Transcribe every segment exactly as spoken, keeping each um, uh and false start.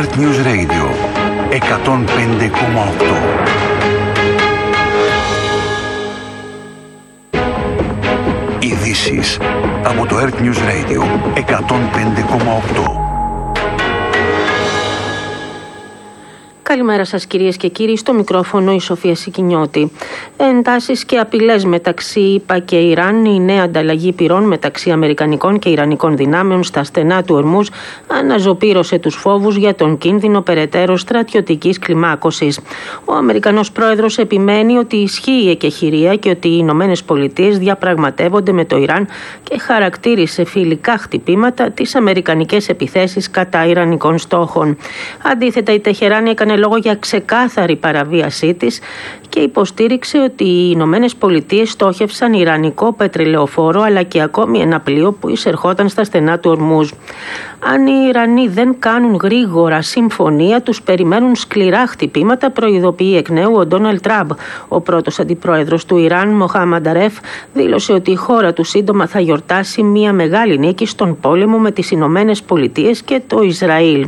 Earth News Radio εκατόν πέντε κόμμα οκτώ. Ειδήσεις από το Earth News Radio εκατόν πέντε κόμμα οκτώ. Καλημέρα σας κυρίες και κύριοι, στο μικρόφωνο η Σοφία Σικινιώτη. Εντάσεις και απειλές μεταξύ ΗΠΑ και Ιράν, η νέα ανταλλαγή πυρών μεταξύ Αμερικανικών και Ιρανικών δυνάμεων στα στενά του Ορμούζ αναζωπήρωσε τους φόβους για τον κίνδυνο περαιτέρω στρατιωτικής κλιμάκωσης. Ο Αμερικανός πρόεδρος επιμένει ότι ισχύει η εκεχηρία και ότι οι Ηνωμένες Πολιτείες διαπραγματεύονται με το Ιράν και χαρακτήρισε φιλικά χτυπήματα τις αμερικανικές επιθέσεις κατά Ιρανικών στόχων. Αντίθετα, η Τεχεράνη έκανε λόγο για ξεκάθαρη παραβίασή της και υποστήριξε ότι οι Ηνωμένες Πολιτείες στόχευσαν ιρανικό πετρελαιοφόρο αλλά και ακόμη ένα πλοίο που εισερχόταν στα στενά του Ορμούζ. Αν οι Ιρανοί δεν κάνουν γρήγορα συμφωνία, τους περιμένουν σκληρά χτυπήματα, προειδοποιεί εκ νέου ο Ντόναλντ Τραμπ. Ο πρώτος αντιπρόεδρος του Ιράν, Μοχάμαντ Αρέφ, δήλωσε ότι η χώρα του σύντομα θα γιορτάσει μια μεγάλη νίκη στον πόλεμο με τις Ηνωμένες Πολιτείες και το Ισραήλ.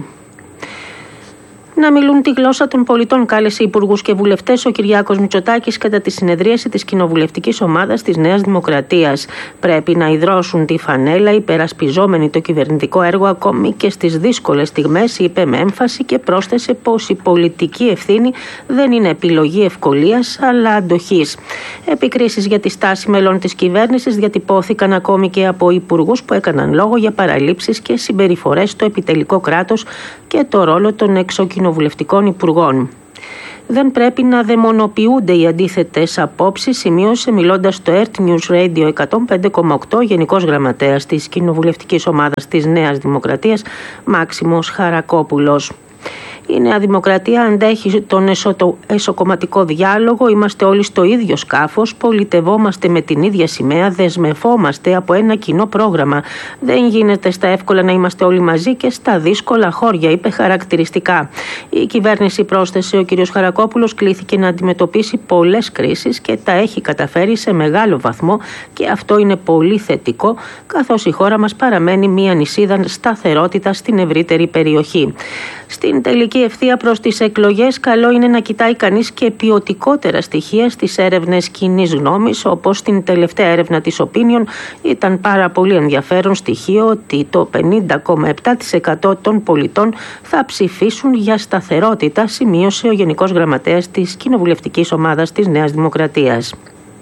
Να μιλούν τη γλώσσα των πολιτών, κάλεσε υπουργούς και βουλευτές ο Κυριάκος Μητσοτάκης κατά τη συνεδρίαση της κοινοβουλευτικής ομάδας της Νέας Δημοκρατίας. Πρέπει να ιδρώσουν τη φανέλα υπερασπιζόμενοι το κυβερνητικό έργο ακόμη και στις δύσκολες στιγμές, είπε με έμφαση και πρόσθεσε πως η πολιτική ευθύνη δεν είναι επιλογή ευκολίας αλλά αντοχής. Επικρίσεις για τη στάση μελών της κυβέρνησης διατυπώθηκαν ακόμη και από υπουργούς που έκαναν λόγο για παραλήψεις και συμπεριφορές στο επιτελικό κράτος και το ρόλο των εξοκοινοβουλευτικών υπουργών. Δεν πρέπει να δαιμονοποιούνται οι αντίθετες απόψεις, σημείωσε μιλώντας στο Earth News Radio εκατόν πέντε κόμμα οκτώ Γενικός Γραμματέας της Κοινοβουλευτικής Ομάδας της Νέας Δημοκρατίας, Μάξιμος Χαρακόπουλος. Η Νέα Δημοκρατία αντέχει τον εσωτο... εσωκομματικό διάλογο, είμαστε όλοι στο ίδιο σκάφος, πολιτευόμαστε με την ίδια σημαία, δεσμευόμαστε από ένα κοινό πρόγραμμα. Δεν γίνεται στα εύκολα να είμαστε όλοι μαζί και στα δύσκολα χώρια, είπε χαρακτηριστικά. Η κυβέρνηση, πρόσθεσε ο κ. Χαρακόπουλος, κλήθηκε να αντιμετωπίσει πολλές κρίσεις και τα έχει καταφέρει σε μεγάλο βαθμό και αυτό είναι πολύ θετικό, καθώς η χώρα μας παραμένει μια νησίδα σταθερότητα στην ευρύτερη περιοχή. Στην τελική ευθεία προς τις εκλογές, καλό είναι να κοιτάει κανείς και ποιοτικότερα στοιχεία στις έρευνες κοινής γνώμης, όπως στην τελευταία έρευνα της Opinion ήταν πάρα πολύ ενδιαφέρον στοιχείο ότι το πενήντα κόμμα επτά τοις εκατό των πολιτών θα ψηφίσουν για σταθερότητα, σημείωσε ο Γενικός Γραμματέας της Κοινοβουλευτικής Ομάδας της Νέας Δημοκρατίας.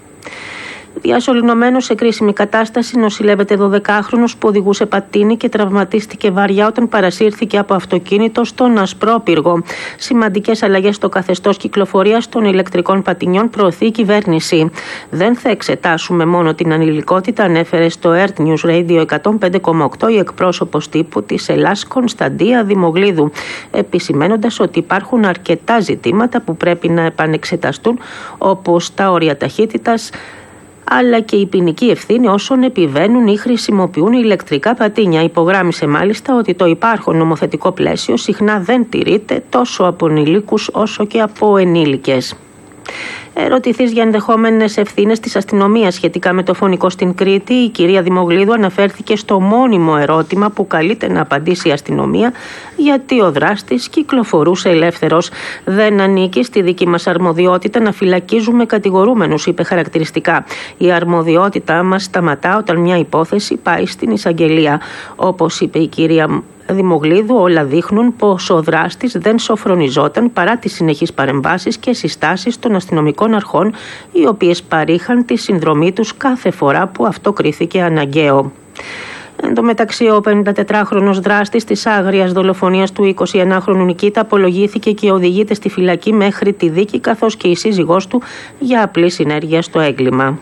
Διασωληνωμένος σε κρίσιμη κατάσταση νοσηλεύεται δωδεκάχρονος που οδηγούσε πατίνι και τραυματίστηκε βαριά όταν παρασύρθηκε από αυτοκίνητο στον Ασπρόπυργο. Σημαντικές αλλαγές στο καθεστώς κυκλοφορίας των ηλεκτρικών πατινιών προωθεί η κυβέρνηση. Δεν θα εξετάσουμε μόνο την ανηλικότητα, ανέφερε στο Earth News Radio εκατόν πέντε κόμμα οκτώ η εκπρόσωπος τύπου της Ελλάς Κωνσταντία Δημογλίδου, επισημένοντας ότι υπάρχουν αρκετά ζητήματα που πρέπει να επανεξεταστούν, όπως τα όρια ταχύτητας, αλλά και η ποινική ευθύνη όσων επιβαίνουν ή χρησιμοποιούν ηλεκτρικά πατίνια. Υπογράμμισε μάλιστα ότι το υπάρχον νομοθετικό πλαίσιο συχνά δεν τηρείται τόσο από ενηλίκους όσο και από ενήλικες. Ερωτηθείς για ενδεχόμενες ευθύνες της αστυνομίας σχετικά με το φωνικό στην Κρήτη, η κυρία Δημογλίδου αναφέρθηκε στο μόνιμο ερώτημα που καλείται να απαντήσει η αστυνομία, γιατί ο δράστης κυκλοφορούσε ελεύθερος. Δεν ανήκει στη δική μας αρμοδιότητα να φυλακίζουμε κατηγορούμενους, είπε χαρακτηριστικά. Η αρμοδιότητά μας σταματά όταν μια υπόθεση πάει στην εισαγγελία. Όπως είπε η κυρία Δημογλίδου, όλα δείχνουν πως ο δράστης δεν σοφρονιζόταν παρά τις συνεχείς παρεμβάσεις και συστάσεις των αστυνομικών αρχών, οι οποίες παρήχαν τη συνδρομή τους κάθε φορά που αυτό κρίθηκε αναγκαίο. Εν τω μεταξύ, ο πενηντατετράχρονος δράστης της άγριας δολοφονίας του εικοσιενάχρονου Νικήτα απολογήθηκε και οδηγείται στη φυλακή μέχρι τη δίκη, καθώς και η σύζυγός του για απλή συνέργεια στο έγκλημα.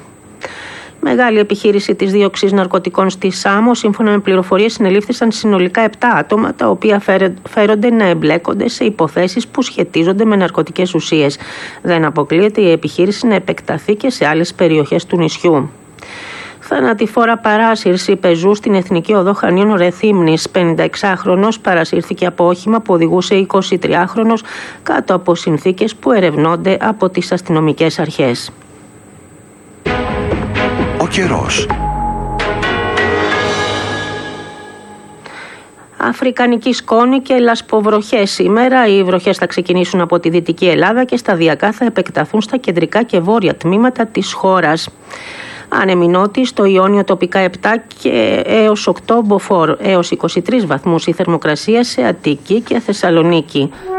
Μεγάλη επιχείρηση της δίωξης ναρκωτικών στη Σάμο. Σύμφωνα με πληροφορίες, συνελήφθησαν συνολικά επτά άτομα, τα οποία φέρονται να εμπλέκονται σε υποθέσεις που σχετίζονται με ναρκωτικές ουσίες. Δεν αποκλείεται η επιχείρηση να επεκταθεί και σε άλλες περιοχές του νησιού. Θανατηφόρα παράσυρση πεζού στην Εθνική Οδό Χανίων Ρεθύμνης. πενηνταεξάχρονος παρασύρθηκε από όχημα που οδηγούσε εικοσιτριάχρονος κάτω από συνθήκες που ερευνώνται από τις αστυνομικές αρχές. Ο καιρός. Αφρικανική σκόνη και λασποβροχές σήμερα. Οι βροχές θα ξεκινήσουν από τη Δυτική Ελλάδα και σταδιακά θα επεκταθούν στα κεντρικά και βόρεια τμήματα της χώρας. Άνεμοι νότιοι, στο Ιόνιο τοπικά επτά και έως οκτώ, μποφόρ έως είκοσι τρεις βαθμούς η θερμοκρασία σε Αττική και Θεσσαλονίκη.